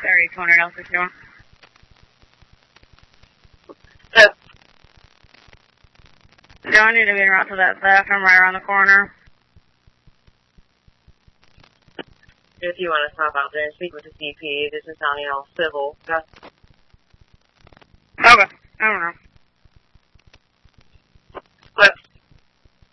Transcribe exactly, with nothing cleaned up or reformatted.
Area two hundred else if you want. So, do I need to be en route to that theft? I'm right around the corner. if you want to stop out there and speak with the C P, this is Danielle Civil. Okay, I don't know.